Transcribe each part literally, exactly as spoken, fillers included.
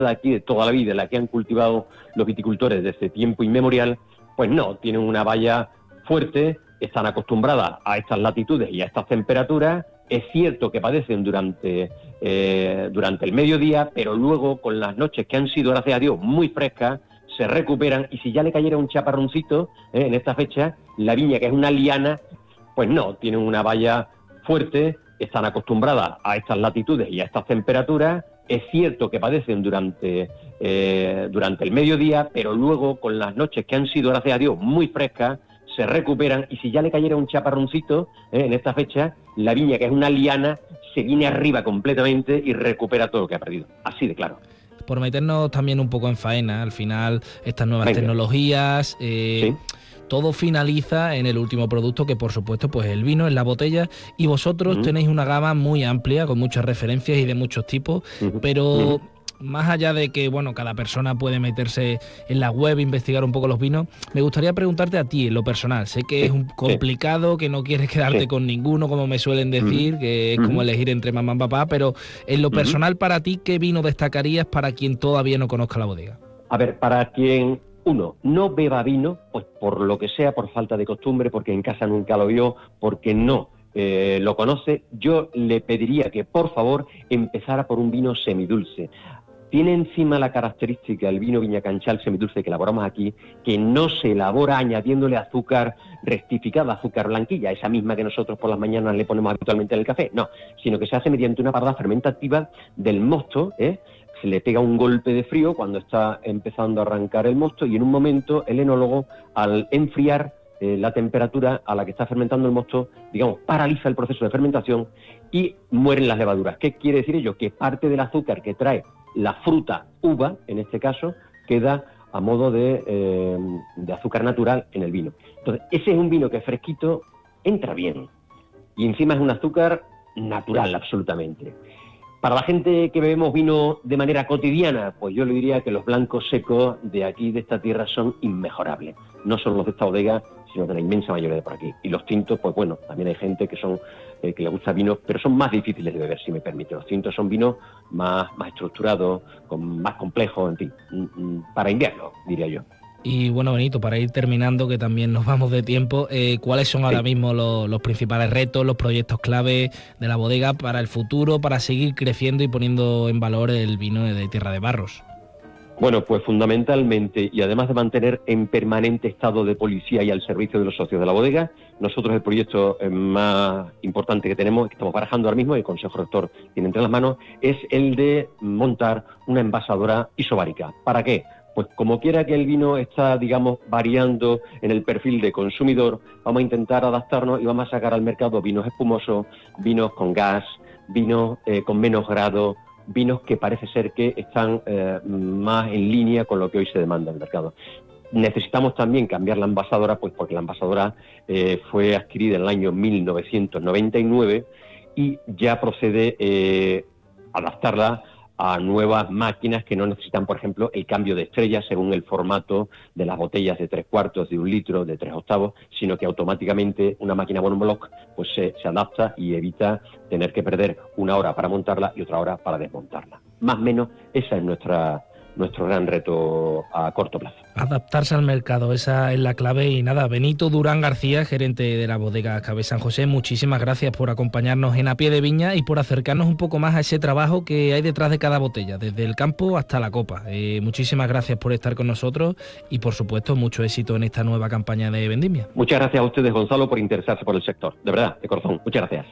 de aquí de toda la vida, la que han cultivado los viticultores desde tiempo inmemorial, pues no, tienen una valla fuerte, están acostumbradas a estas latitudes y a estas temperaturas. Es cierto que padecen durante, eh, durante el mediodía, pero luego con las noches que han sido, gracias a Dios, muy frescas, se recuperan, y si ya le cayera un chaparroncito eh, en esta fecha, la viña, que es una liana, pues no, tienen una valla fuerte, están acostumbradas a estas latitudes y a estas temperaturas. Es cierto que padecen durante, eh, durante el mediodía, pero luego con las noches que han sido, gracias a Dios, muy frescas, se recuperan, y si ya le cayera un chaparroncito eh, en esta fecha, la viña, que es una liana, se viene arriba completamente y recupera todo lo que ha perdido. Así de claro. Por meternos también un poco en faena, al final estas nuevas Venga. tecnologías, eh, ¿Sí? todo finaliza en el último producto, que por supuesto pues el vino en la botella, y vosotros Uh-huh. tenéis una gama muy amplia con muchas referencias y de muchos tipos, Uh-huh. pero Uh-huh. más allá de que bueno, cada persona puede meterse en la web e investigar un poco los vinos, me gustaría preguntarte a ti en lo personal. Sé que Sí, es un complicado, que no quieres quedarte Sí. con ninguno, como me suelen decir, Uh-huh. que es Uh-huh. como elegir entre mamá y papá, pero en lo Uh-huh. personal para ti, ¿qué vino destacarías para quien todavía no conozca la bodega? A ver, para quien, uno, no beba vino, pues por lo que sea, por falta de costumbre, porque en casa nunca lo vio, porque no eh, lo conoce, yo le pediría que por favor empezara por un vino semidulce. Tiene encima la característica, el vino Viñacanchal semidulce que elaboramos aquí, que no se elabora añadiéndole azúcar rectificada, azúcar blanquilla, esa misma que nosotros por las mañanas le ponemos habitualmente en el café, no, sino que se hace mediante una parada fermentativa del mosto, ¿eh? Se le pega un golpe de frío cuando está empezando a arrancar el mosto, y en un momento el enólogo, al enfriar eh, la temperatura a la que está fermentando el mosto, digamos, paraliza el proceso de fermentación y mueren las levaduras. ¿Qué quiere decir ello? Que parte del azúcar que trae la fruta uva, en este caso, queda a modo de, eh, de azúcar natural en el vino. Entonces, ese es un vino que es fresquito, entra bien, y encima es un azúcar natural, absolutamente. Para la gente que bebemos vino de manera cotidiana, pues yo le diría que los blancos secos de aquí, de esta tierra, son inmejorables. No solo los de esta bodega, sino de la inmensa mayoría de por aquí. Y los tintos, pues bueno, también hay gente que son eh, que le gusta vinos, pero son más difíciles de beber, si me permite. Los tintos son vinos más, más estructurados, con, más complejos, en fin, para invierno, diría yo. Y bueno, Benito, para ir terminando, que también nos vamos de tiempo, eh, ¿cuáles son ahora Sí. mismo los, los principales retos, los proyectos clave de la bodega para el futuro, para seguir creciendo y poniendo en valor el vino de Tierra de Barros? Bueno, pues fundamentalmente, y además de mantener en permanente estado de policía y al servicio de los socios de la bodega, nosotros el proyecto más importante que tenemos, que estamos barajando ahora mismo, el Consejo Rector tiene entre las manos, es el de montar una envasadora isobárica. ¿Para qué? Pues como quiera que el vino está, digamos, variando en el perfil de consumidor, vamos a intentar adaptarnos y vamos a sacar al mercado vinos espumosos, vinos con gas, vinos eh, con menos grado, vinos que parece ser que están eh, más en línea con lo que hoy se demanda en el mercado. Necesitamos también cambiar la envasadora, pues porque la envasadora eh, fue adquirida en el año mil novecientos noventa y nueve y ya procede eh, adaptarla a nuevas máquinas que no necesitan, por ejemplo, el cambio de estrella según el formato de las botellas de tres cuartos, de un litro, de tres octavos, sino que automáticamente una máquina monobloc pues se, se adapta y evita tener que perder una hora para montarla y otra hora para desmontarla. Más o menos esa es nuestra nuestro gran reto a corto plazo. Adaptarse al mercado, esa es la clave. Y nada, Benito Durán García, gerente de la bodega Cave San José, muchísimas gracias por acompañarnos en A Pie de Viña y por acercarnos un poco más a ese trabajo que hay detrás de cada botella, desde el campo hasta la copa. Eh, muchísimas gracias por estar con nosotros y por supuesto mucho éxito en esta nueva campaña de vendimia. Muchas gracias a ustedes, Gonzalo, por interesarse por el sector, de verdad, de corazón, muchas gracias.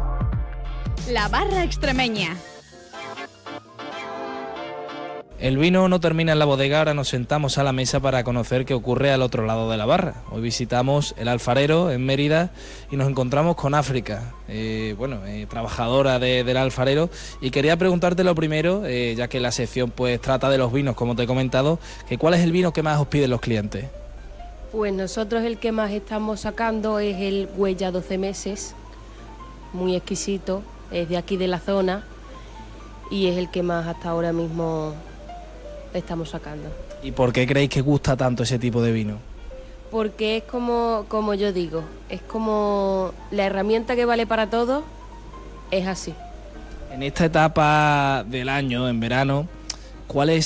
La Barra Extremeña. El vino no termina en la bodega, ahora nos sentamos a la mesa para conocer qué ocurre al otro lado de la barra. Hoy visitamos el Alfarero en Mérida y nos encontramos con África, eh, bueno, eh, trabajadora de, del Alfarero, y quería preguntarte lo primero, eh, ya que la sección pues trata de los vinos, como te he comentado, que ¿cuál es el vino que más os piden los clientes? Pues nosotros el que más estamos sacando es el Huella doce meses, muy exquisito, es de aquí de la zona y es el que más hasta ahora mismo estamos sacando. ¿Y por qué creéis que gusta tanto ese tipo de vino? Porque es como, como yo digo, es como la herramienta que vale para todos, es así. En esta etapa del año, en verano, ¿cuál es